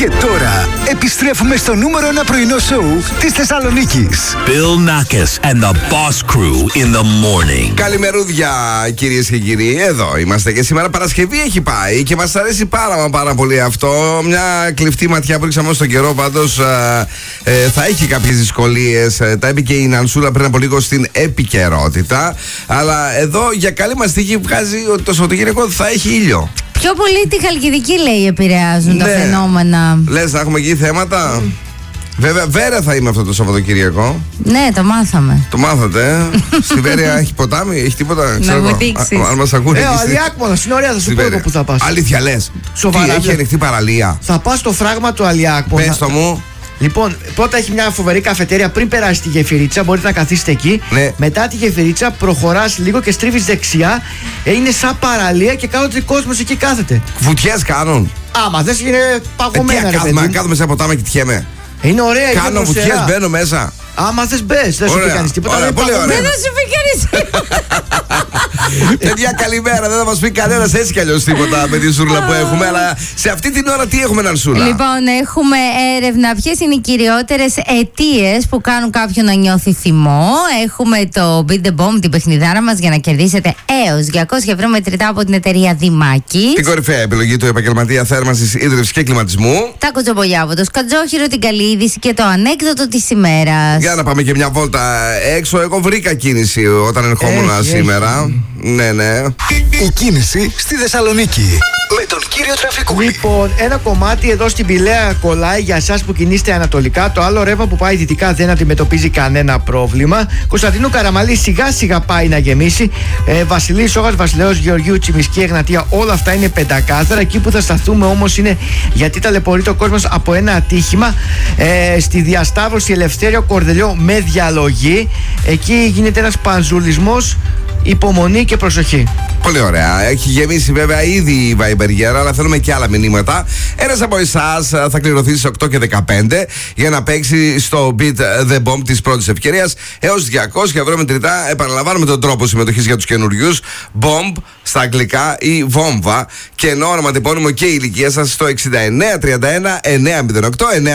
Και τώρα επιστρέφουμε στο νούμερο 1 πρωινό σοου της Θεσσαλονίκης. Bill Nackis and the Boss Crew in the morning. Καλημερούδια κυρίες και κύριοι. Εδώ είμαστε και σήμερα Παρασκευή έχει πάει και μας αρέσει πάρα πολύ αυτό. Μια κλειφτή ματιά που ρίξαμε στον καιρό πάντως θα έχει κάποιες δυσκολίες. Τα είπε και η Νανσούλα πριν από λίγο στην επικαιρότητα. Αλλά εδώ για καλή μας τύχη βγάζει ότι το Σαββατοκύριακο θα έχει ήλιο. Πιο πολύ τη Χαλκιδική, λέει, επηρεάζουν τα φαινόμενα. Λες να έχουμε εκεί θέματα. Βέβαια, Βέρα θα είμαι αυτό το Σαββατοκύριακο. Ναι, το μάθαμε. Το μάθατε. Στη Βέρεια έχει ποτάμι, έχει τίποτα. Να μου δείξεις. Αν μας ακούνε. Ο Αλιάκμονος, είναι ωραία, θα σου πω εγώ που θα πας. Αλήθεια λες? Σοβαρά. Έχει ανοιχτή παραλία? Θα πας στο φράγμα του Αλιάκμονα. Πες το μου. Λοιπόν, πρώτα έχει μια φοβερή καφετέρια πριν περάσει τη γεφυρίτσα. Μπορείτε να καθίσετε εκεί. Ναι. Μετά τη γεφυρίτσα προχωράς λίγο και στρίβεις δεξιά. Είναι σαν παραλία και κάποτε κόσμος εκεί κάθεται. Βουτιές κάνουν? Άμα θες είναι παγωμένα, ρε παιδί. Κάθομαι σε ποτάμι και τυχέμαι. Είναι ωραία. Κάνω βουτιές, μπαίνω μέσα. Άμα θες μπες, δεν σου πει κανείς τίποτα. Ωραία, πολύ ωραία. Δεν θα σου πει κανείς. Παιδιά, καλημέρα. Δεν θα μας πει κανένας έτσι κι αλλιώς τίποτα με τη σούρλα που έχουμε. Αλλά σε αυτή την ώρα τι έχουμε, Νανσούλα? Λοιπόν, έχουμε έρευνα ποιες είναι οι κυριότερες αιτίες που κάνουν κάποιον να νιώθει θυμό. Έχουμε το Beat the Bomb, την παιχνιδάρα μας, για να κερδίσετε έως 200 ευρώ μετρητά από την εταιρεία Δημάκης. Την κορυφαία επιλογή του επαγγελματία θέρμανσης, ίδρυυσης και κλιματισμού. Τα κοτσομπολιά από το σκατζόχυρο, την καλή είδηση και το ανέκδοτο της ημέρας. Για να πάμε και μια βόλτα έξω. Εγώ βρήκα κίνηση όταν ερχόμουν σήμερα. Ναι. Η κίνηση στη Θεσσαλονίκη με τον κύριο Τραφικούλη. Λοιπόν, ένα κομμάτι εδώ στην Πηλαία κολλάει για εσάς που κινείστε ανατολικά. Το άλλο ρεύμα που πάει δυτικά δεν αντιμετωπίζει κανένα πρόβλημα. Κωνσταντίνου Καραμαλή σιγά σιγά πάει να γεμίσει. Βασιλής Σόγας, Βασιλέος Γεωργίου, Τσιμισκή, Εγνατία, όλα αυτά είναι πεντακάθαρα. Εκεί που θα σταθούμε όμως είναι γιατί ταλαιπωρείται ο κόσμος από ένα ατύχημα στη διασταύρωση Ελευθέριο Κορδελιό με διαλογή. Εκεί γίνεται ένας πανζουλισμός. Υπομονή και προσοχή. Πολύ ωραία. Έχει γεμίσει βέβαια ήδη η Viber, αλλά θέλουμε και άλλα μηνύματα. Ένας από εσάς θα κληρωθεί στις 8 και 15 για να παίξει στο Beat the Bomb της πρώτης ευκαιρίας έως 200 ευρώ μετρητά. Επαναλαμβάνουμε τον τρόπο συμμετοχής για τους καινούριους. Bomb στα αγγλικά ή βόμβα. Και ενώ ονοματεπώνυμο και η ηλικία σας στο 6931 908 9.